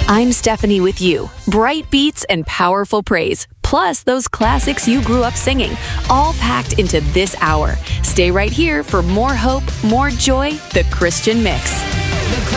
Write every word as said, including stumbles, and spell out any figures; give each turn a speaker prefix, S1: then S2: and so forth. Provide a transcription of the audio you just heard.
S1: I'm Stephanie with you. Bright beats and powerful praise, plus those classics you grew up singing, all packed into this hour. Stay right here for more hope, more joy, the Christian Mix.